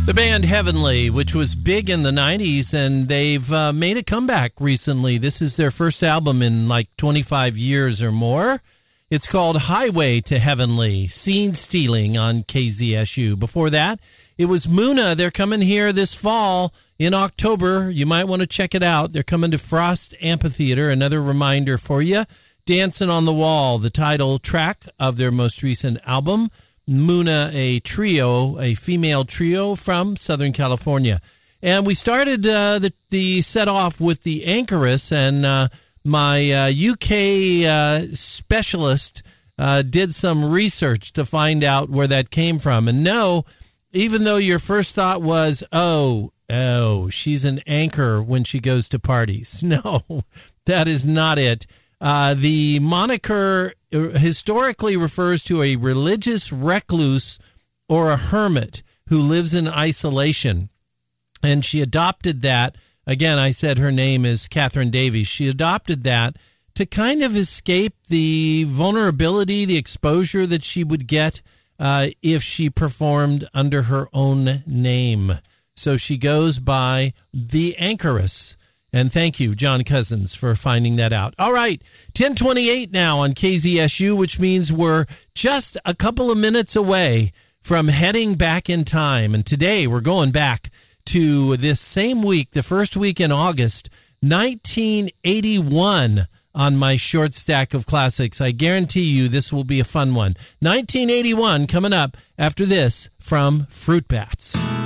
The band Heavenly, which was big in the 90s, and they've made a comeback recently. This is their first album in like 25 years or more. It's called Highway to Heavenly, Scene Stealing on KZSU. Before that, it was Muna. They're coming here this fall in October. You might want to check it out. They're coming to Frost Amphitheater. Another reminder for you, Dancing on the Wall, the title track of their most recent album. Muna, a trio, a female trio from Southern California. And we started the set off with the Anchoress, and my UK specialist did some research to find out where that came from. And no, even though your first thought was, oh, she's an anchor when she goes to parties. No, that is not it. The moniker historically refers to a religious recluse or a hermit who lives in isolation. And she adopted that. Again, I said her name is Catherine Davies. She adopted that to kind of escape the vulnerability, the exposure that she would get if she performed under her own name. So she goes by the Anchoress. And thank you, John Cousins, for finding that out. All right, 10:28 now on KZSU, which means we're just a couple of minutes away from heading back in time. And today we're going back to this same week, the first week in August, 1981, on my short stack of classics. I guarantee you this will be a fun one. 1981 coming up after this from Fruit Bats.